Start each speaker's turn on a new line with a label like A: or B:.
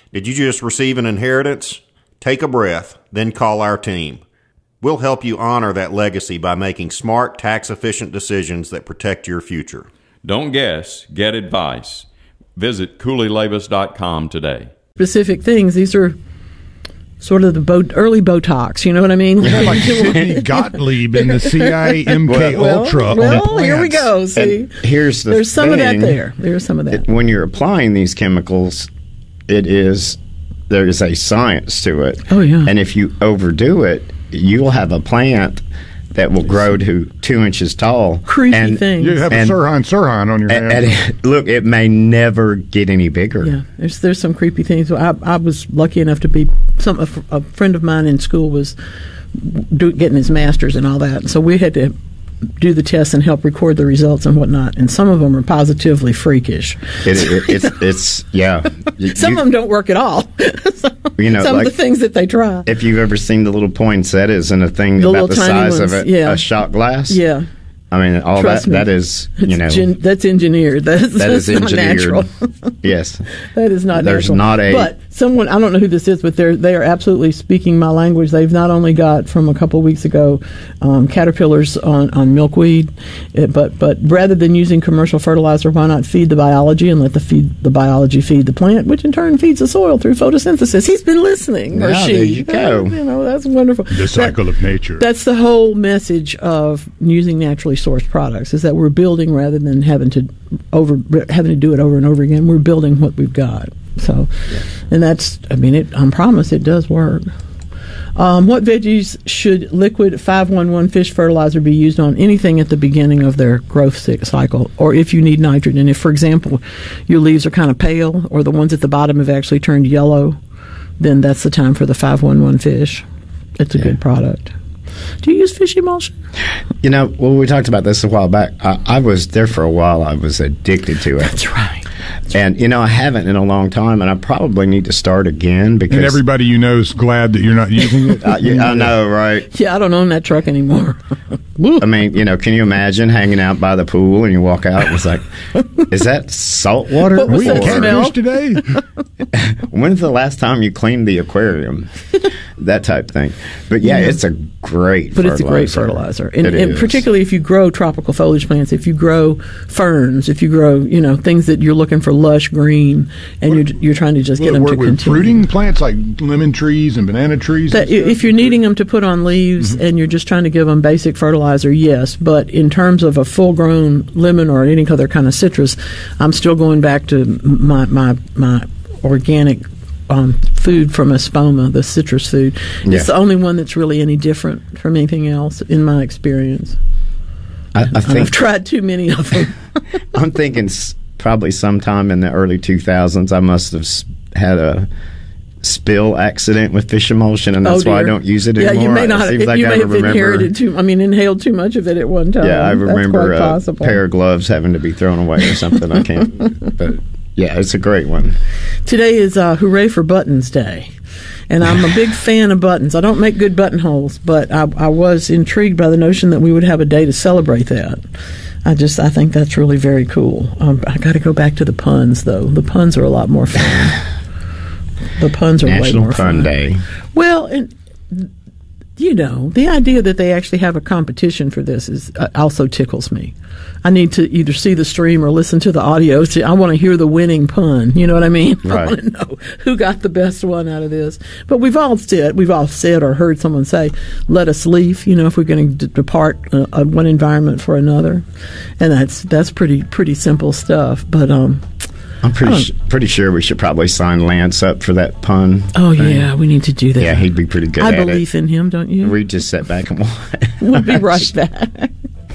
A: Did you just receive an inheritance? Take a breath, then call our team. We'll help you honor that legacy by making smart, tax-efficient decisions that protect your future.
B: Don't guess, get advice. Visit CooleyLavis.com today.
C: Specific things, these are sort of the early Botox, you know what I mean?
D: Yeah, like Sidney Gottlieb in the CIA MK Ultra.
C: Well, here we go. See,
E: here's
C: there's some of that there. There's some of that.
E: When you're applying these chemicals, there is a science to it.
C: Oh, yeah.
E: And if you overdo it, you'll have a plant that will grow to 2 inches tall.
C: Creepy thing.
D: You have a Sirhan on your hand.
E: And look, it may never get any bigger.
C: Yeah, there's some creepy things. I was lucky enough to be a friend of mine in school was getting his master's and all that, and so we had to do the tests and help record the results and whatnot. And some of them are positively freakish.
E: It's yeah.
C: Some of them don't work at all. Some of the things that they try.
E: If you've ever seen the little poinsettias in a thing about the size of a shot glass,
C: yeah.
E: I mean, all that is,
C: that's engineered. That is engineered. Not natural.
E: Yes.
C: That is not
E: There's
C: natural.
E: Not a...
C: But someone, I don't know who this is, but they are absolutely speaking my language. They've not only got, from a couple of weeks ago, caterpillars on milkweed, but rather than using commercial fertilizer, why not feed the biology and let the biology feed the plant, which in turn feeds the soil through photosynthesis. He's been listening, or she.
E: There you go.
C: That's wonderful.
D: The cycle of nature.
C: That's the whole message of using naturally sourced products, is that we're building rather than having to do it over and over again. We're building what we've got. So, and that's, I promise it does work. What veggies should liquid 511 fish fertilizer be used on? Anything at the beginning of their growth cycle, or if you need nitrogen. If, for example, your leaves are kind of pale, or the ones at the bottom have actually turned yellow, then that's the time for the 511 fish. It's a good product. Do you use fish emulsion?
E: We talked about this a while back. I was there for a while. I was addicted to it.
C: That's right.
E: And, I haven't in a long time, and I probably need to start again. Because
D: and everybody you know is glad that you're not using it?
E: I know, right?
C: Yeah, I don't own that truck anymore.
E: Can you imagine hanging out by the pool and you walk out and it's like, is that salt water?
C: What was that smell
D: today?
E: When's the last time you cleaned the aquarium? That type thing. But it's a great fertilizer.
C: It's a great fertilizer. And particularly if you grow tropical foliage plants, if you grow ferns, if you grow, things that you're looking for lush green, and you're trying to just get them to continue.
D: Fruiting plants like lemon trees and banana trees?
C: If you're needing them to put on leaves and you're just trying to give them basic fertilizer, yes. But in terms of a full-grown lemon or any other kind of citrus, I'm still going back to my organic food from Espoma, the citrus food.
E: Yeah.
C: It's the only one that's really any different from anything else in my experience. I've tried too many of them.
E: I'm thinking probably sometime in the early 2000s I must have had a spill accident with fish emulsion, and that's why I don't use it anymore.
C: Yeah, you may not. You may have inhaled too much of it at one time.
E: Yeah, I remember a pair of gloves having to be thrown away or something. I can't. But yeah, it's a great one.
C: Today is Hooray for Buttons Day. And I'm a big fan of buttons. I don't make good buttonholes, but I was intrigued by the notion that we would have a day to celebrate that. I think that's really very cool. I got to go back to the puns, though. The puns are a lot more fun. The puns are way more fun.
E: National Pun Day.
C: Well, and the idea that they actually have a competition for this is also tickles me. I need to either see the stream or listen to the audio. I want to hear the winning pun. You know what I mean?
E: Right.
C: I want to know who got the best one out of this. But we've all said or heard someone say, "Let us leave." If we're going to depart one environment for another, and that's pretty simple stuff. But I'm
E: pretty sure we should probably sign Lance up for that pun.
C: Oh, yeah, we need to do that.
E: Yeah, he'd be pretty good at it.
C: I believe in him, don't you?
E: We just sit back and watch.
C: We'll be right back.